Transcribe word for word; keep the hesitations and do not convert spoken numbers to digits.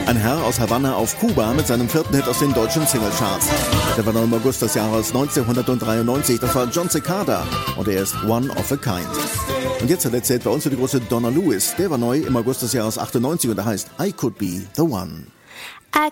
Ein Herr aus Havanna auf Kuba mit seinem vierten Hit aus den deutschen Singlecharts. Der war noch im August des Jahres neunzehnhundertdreiundneunzig. Das war John Cicada und er ist One of a Kind. Und jetzt erzählt bei uns für die große Donna Lewis. Der war neu im August des Jahres achtundneunzig und der heißt I Could Be the One.